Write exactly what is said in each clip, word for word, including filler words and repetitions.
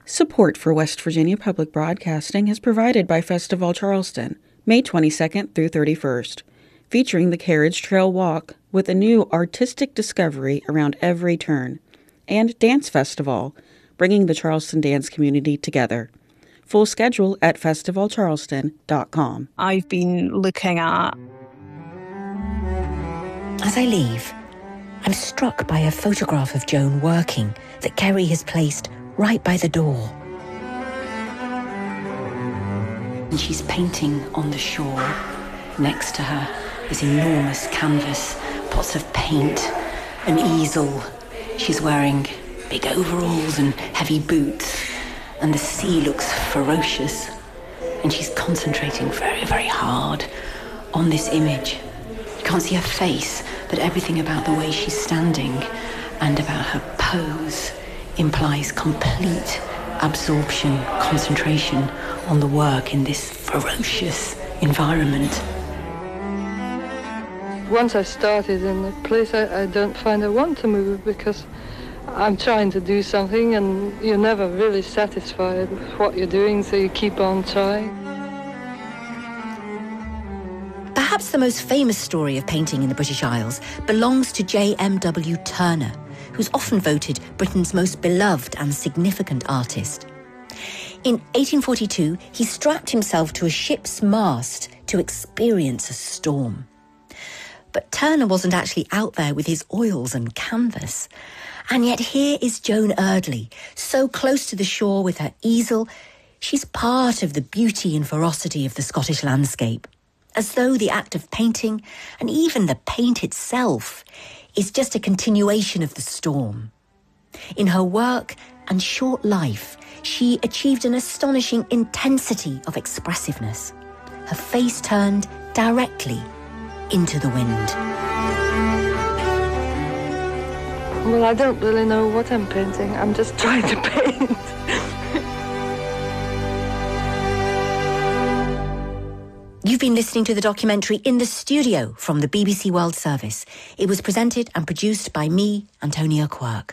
Support for West Virginia Public Broadcasting is provided by Festival Charleston, May twenty-second through thirty-first, featuring the Carriage Trail Walk with a new artistic discovery around every turn, and Dance Festival, bringing the Charleston dance community together. Full schedule at festival charleston dot com. I've been looking at... As I leave, I'm struck by a photograph of Joan working that Kerry has placed right by the door. And she's painting on the shore. Next to her is enormous canvas, pots of paint, an easel. She's wearing big overalls and heavy boots, and the sea looks ferocious. And she's concentrating very, very hard on this image. You can't see her face, but everything about the way she's standing and about her pose implies complete absorption, concentration on the work in this ferocious environment. Once I started in a place, I, I don't find I want to move because I'm trying to do something and you're never really satisfied with what you're doing, so you keep on trying. Perhaps the most famous story of painting in the British Isles belongs to J M W Turner, who's often voted Britain's most beloved and significant artist. In eighteen forty-two, he strapped himself to a ship's mast to experience a storm. But Turner wasn't actually out there with his oils and canvas. And yet here is Joan Erdley, so close to the shore with her easel, she's part of the beauty and ferocity of the Scottish landscape, as though the act of painting, and even the paint itself, is just a continuation of the storm. In her work and short life, she achieved an astonishing intensity of expressiveness, her face turned directly into the wind. Well, I don't really know what I'm painting. I'm just trying to paint. You've been listening to the documentary In the Studio from the B B C World Service. It was presented and produced by me, Antonia Quirk.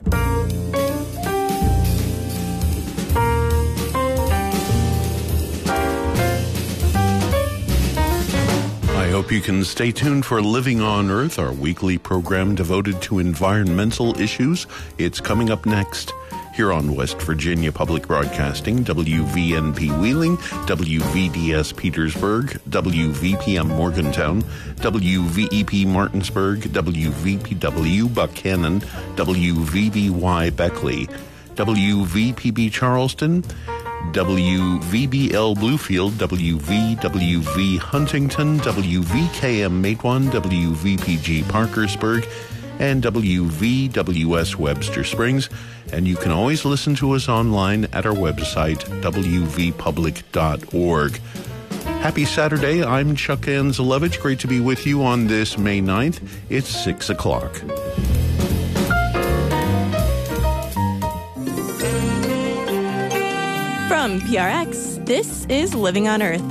I hope you can stay tuned for Living on Earth, our weekly program devoted to environmental issues. It's coming up next here on West Virginia Public Broadcasting, W V N P Wheeling, W V D S Petersburg, W V P M Morgantown, W V E P Martinsburg, W V P W Buchanan, W V B Y Beckley, W V P B Charleston, W V B L Bluefield, W V W V Huntington, W V K M Matewan, W V P G Parkersburg, and W V W S Webster Springs. And you can always listen to us online at our website, w v public dot org. Happy Saturday. I'm Chuck Anzelevich. Great to be with you on this May ninth. It's six o'clock. From P R X, this is Living on Earth.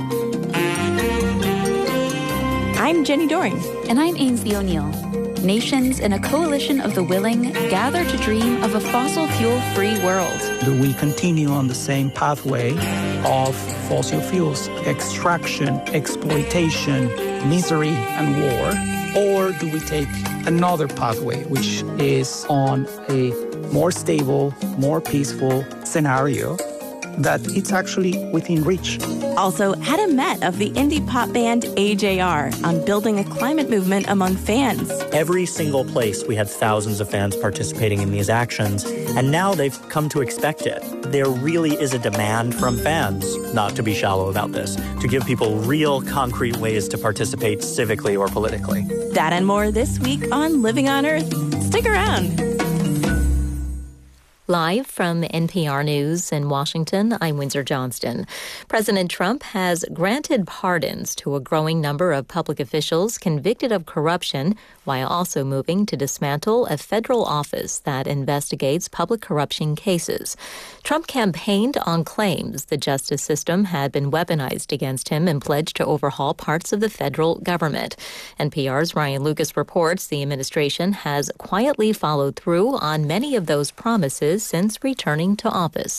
I'm Jenny Doring. And I'm Ainsley O'Neill. Nations in a coalition of the willing gather to dream of a fossil fuel-free world. Do we continue on the same pathway of fossil fuels, extraction, exploitation, misery, and war? Or do we take another pathway, which is on a more stable, more peaceful scenario that it's actually within reach? Also, Adam Met of the indie pop band A J R on building a climate movement among fans. Every single place we had thousands of fans participating in these actions, and now they've come to expect it. There really is a demand from fans, not to be shallow about this, to give people real, concrete ways to participate civically or politically. That and more this week on Living on Earth. Stick around. Live from N P R News in Washington, I'm Windsor Johnston. President Trump has granted pardons to a growing number of public officials convicted of corruption, while also moving to dismantle a federal office that investigates public corruption cases. Trump campaigned on claims the justice system had been weaponized against him and pledged to overhaul parts of the federal government. N P R's Ryan Lucas reports the administration has quietly followed through on many of those promises since returning to office.